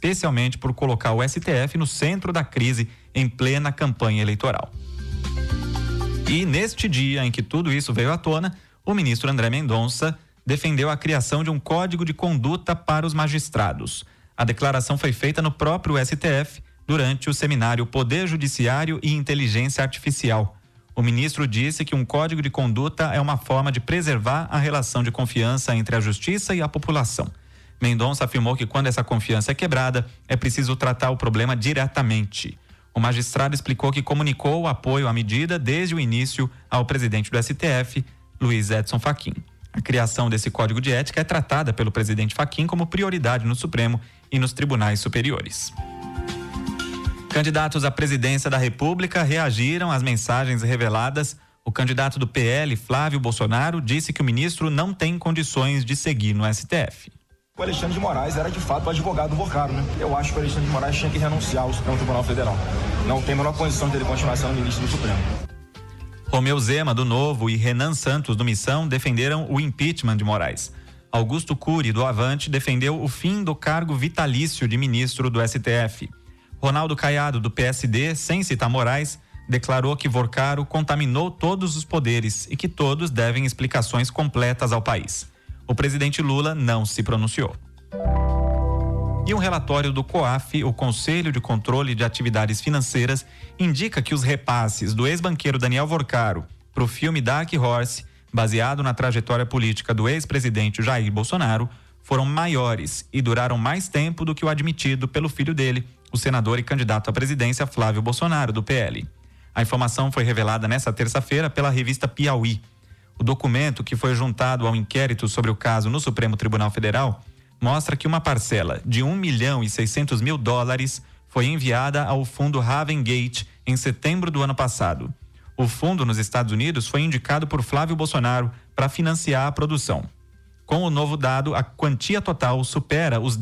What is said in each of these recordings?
especialmente por colocar o STF no centro da crise em plena campanha eleitoral. E neste dia em que tudo isso veio à tona, o ministro André Mendonça defendeu a criação de um código de conduta para os magistrados. A declaração foi feita no próprio STF durante o seminário Poder Judiciário e Inteligência Artificial. O ministro disse que um código de conduta é uma forma de preservar a relação de confiança entre a justiça e a população. Mendonça afirmou que quando essa confiança é quebrada, é preciso tratar o problema diretamente. O magistrado explicou que comunicou o apoio à medida desde o início ao presidente do STF, Luiz Edson Fachin. A criação desse código de ética é tratada pelo presidente Fachin como prioridade no Supremo e nos tribunais superiores. Candidatos à presidência da República reagiram às mensagens reveladas. O candidato do PL, Flávio Bolsonaro, disse que o ministro não tem condições de seguir no STF. O Alexandre de Moraes era de fato o advogado do Vocaro, né? Eu acho que o Alexandre de Moraes tinha que renunciar ao Supremo Tribunal Federal. Não tem a menor condição de ele continuar sendo ministro do Supremo. Romeu Zema, do Novo, e Renan Santos, do Missão, defenderam o impeachment de Moraes. Augusto Cury, do Avante, defendeu o fim do cargo vitalício de ministro do STF. Ronaldo Caiado, do PSD, sem citar Moraes, declarou que Vocaro contaminou todos os poderes e que todos devem explicações completas ao país. O presidente Lula não se pronunciou. E um relatório do COAF, o Conselho de Controle de Atividades Financeiras, indica que os repasses do ex-banqueiro Daniel Vocaro para o filme Dark Horse, baseado na trajetória política do ex-presidente Jair Bolsonaro, foram maiores e duraram mais tempo do que o admitido pelo filho dele, o senador e candidato à presidência Flávio Bolsonaro, do PL. A informação foi revelada nesta terça-feira pela revista Piauí. O documento, que foi juntado ao inquérito sobre o caso no Supremo Tribunal Federal, mostra que uma parcela de $1.600.000 foi enviada ao fundo Ravengate em setembro do ano passado. O fundo nos Estados Unidos foi indicado por Flávio Bolsonaro para financiar a produção. Com o novo dado, a quantia total supera os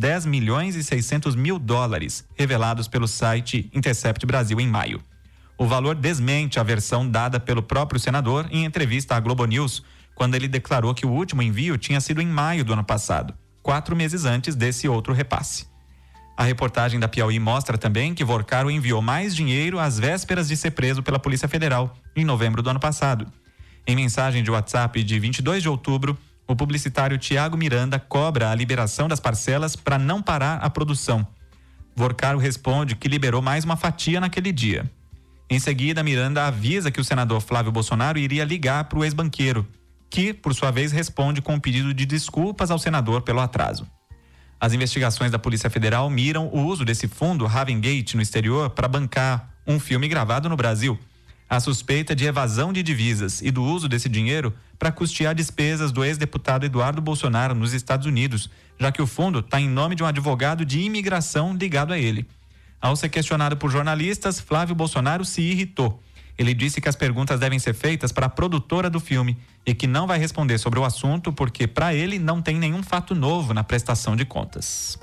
$10.600.000 revelados pelo site Intercept Brasil em maio. O valor desmente a versão dada pelo próprio senador em entrevista à Globo News, quando ele declarou que o último envio tinha sido em maio do ano passado, 4 meses antes desse outro repasse. A reportagem da Piauí mostra também que Vocaro enviou mais dinheiro às vésperas de ser preso pela Polícia Federal, em novembro do ano passado. Em mensagem de WhatsApp de 22 de outubro, o publicitário Tiago Miranda cobra a liberação das parcelas para não parar a produção. Vocaro responde que liberou mais uma fatia naquele dia. Em seguida, Miranda avisa que o senador Flávio Bolsonaro iria ligar para o ex-banqueiro, que, por sua vez, responde com um pedido de desculpas ao senador pelo atraso. As investigações da Polícia Federal miram o uso desse fundo Ravengate no exterior para bancar um filme gravado no Brasil. A suspeita de evasão de divisas e do uso desse dinheiro para custear despesas do ex-deputado Eduardo Bolsonaro nos Estados Unidos, já que o fundo está em nome de um advogado de imigração ligado a ele. Ao ser questionado por jornalistas, Flávio Bolsonaro se irritou. Ele disse que as perguntas devem ser feitas para a produtora do filme e que não vai responder sobre o assunto porque, para ele, não tem nenhum fato novo na prestação de contas.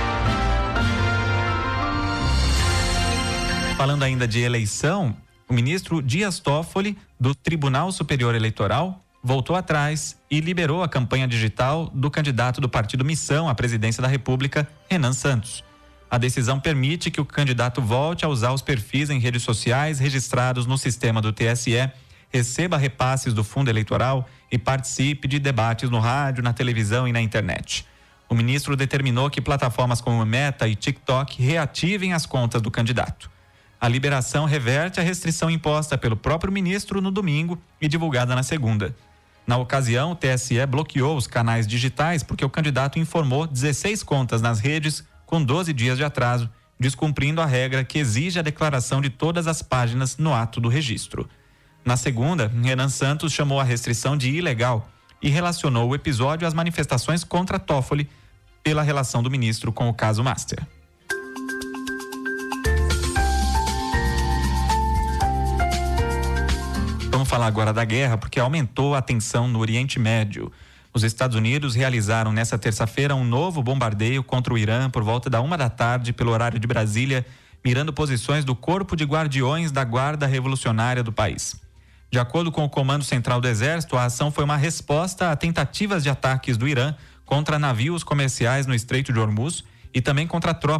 Falando ainda de eleição, o ministro Dias Toffoli, do Tribunal Superior Eleitoral, voltou atrás e liberou a campanha digital do candidato do partido Missão à presidência da República, Renan Santos. A decisão permite que o candidato volte a usar os perfis em redes sociais registrados no sistema do TSE, receba repasses do fundo eleitoral e participe de debates no rádio, na televisão e na internet. O ministro determinou que plataformas como Meta e TikTok reativem as contas do candidato. A liberação reverte a restrição imposta pelo próprio ministro no domingo e divulgada na segunda. Na ocasião, o TSE bloqueou os canais digitais porque o candidato informou 16 contas nas redes com 12 dias de atraso, descumprindo a regra que exige a declaração de todas as páginas no ato do registro. Na segunda, Renan Santos chamou a restrição de ilegal e relacionou o episódio às manifestações contra Toffoli pela relação do ministro com o caso Master. Vamos falar agora da guerra, porque aumentou a tensão no Oriente Médio. Os Estados Unidos realizaram nesta terça-feira um novo bombardeio contra o Irã por volta da 1h da tarde pelo horário de Brasília, mirando posições do Corpo de Guardiões da Guarda Revolucionária do país. De acordo com o Comando Central do Exército, a ação foi uma resposta a tentativas de ataques do Irã contra navios comerciais no Estreito de Hormuz e também contra tropas